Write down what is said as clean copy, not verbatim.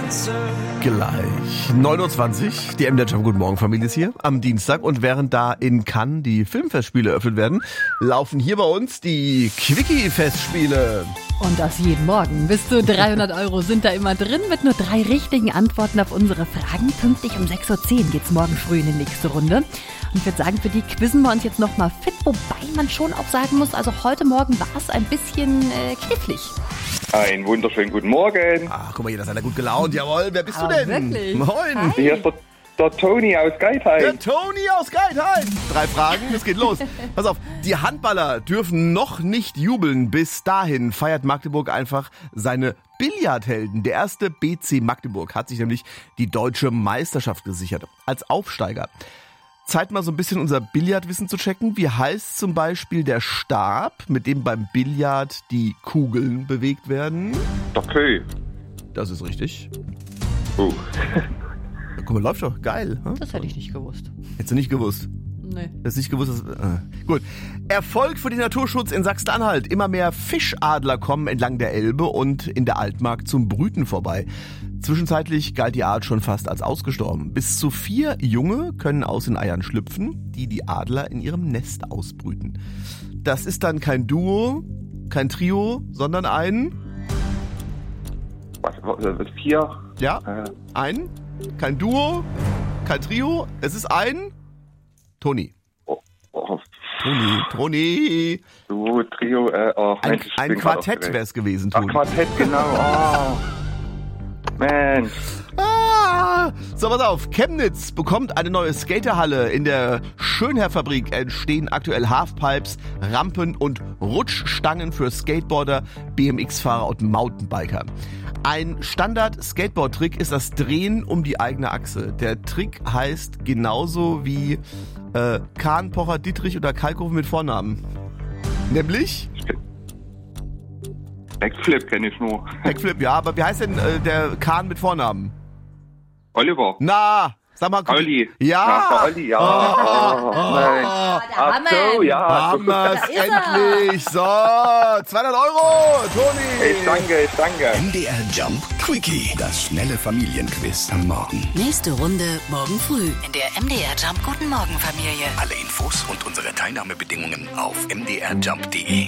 Gleich 9.20 Uhr, die MDR Jump Guten Morgen Familie ist hier am Dienstag und während da in Cannes die Filmfestspiele eröffnet werden, laufen hier bei uns die Quickie-Festspiele. Und das jeden Morgen. Bis zu 300 € sind da immer drin mit nur 3 richtigen Antworten auf unsere Fragen. Pünktlich um 6.10 Uhr geht's morgen früh in die nächste Runde. Und ich würde sagen, für die quizzen wir uns jetzt nochmal fit, wobei man schon auch sagen muss, also heute Morgen war es ein bisschen knifflig. Einen wunderschönen guten Morgen. Ach, guck mal, hier, da seid ihr gut gelaunt. Jawohl, wer bist du denn? Wirklich? Moin. Hi. Hier ist der Toni aus Geithain. Der Toni aus Geithain. 3 Fragen, es geht los. Pass auf, die Handballer dürfen noch nicht jubeln. Bis dahin feiert Magdeburg einfach seine Billardhelden. Der erste BC Magdeburg hat sich nämlich die deutsche Meisterschaft gesichert. Als Aufsteiger. Zeit mal so ein bisschen unser Billardwissen zu checken. Wie heißt zum Beispiel der Stab, mit dem beim Billard die Kugeln bewegt werden? Der Kö. Das ist richtig. Oh. Guck mal, läuft doch. Geil. Hm? Das hätte ich nicht gewusst. Hättest du nicht gewusst? Nee. Das nicht gewusst. Gut. Erfolg für den Naturschutz in Sachsen-Anhalt. Immer mehr Fischadler kommen entlang der Elbe und in der Altmark zum Brüten vorbei. Zwischenzeitlich galt die Art schon fast als ausgestorben. Bis zu 4 Junge können aus den Eiern schlüpfen, die die Adler in ihrem Nest ausbrüten. Das ist dann kein Duo, kein Trio, sondern ein... Was 4? Ja, ein. Kein Duo, kein Trio. Es ist ein... Toni. Oh. Toni. Du, Trio, Mensch, Ein Quartett wäre es gewesen, Toni. Quartett, genau. Oh. Mensch. So, pass auf. Chemnitz bekommt eine neue Skaterhalle. In der Schönherr-Fabrik entstehen aktuell Halfpipes, Rampen und Rutschstangen für Skateboarder, BMX-Fahrer und Mountainbiker. Ein Standard-Skateboard-Trick ist das Drehen um die eigene Achse. Der Trick heißt genauso wie Kahn, Pocher, Dietrich oder Kalkofe mit Vornamen. Nämlich? Backflip kenne ich nur. Backflip, ja, aber wie heißt denn der Kahn mit Vornamen? Oliver. Na, sag mal. Olli. Ja. Ach, Olli, ja. Nein. Ach so, ja. Haben wir's endlich. So, 200 €, Toni. Ich danke. MDR Jump Quickie, das schnelle Familienquiz am Morgen. Nächste Runde morgen früh in der MDR Jump Guten Morgen Familie. Alle Infos und unsere Teilnahmebedingungen auf mdrjump.de.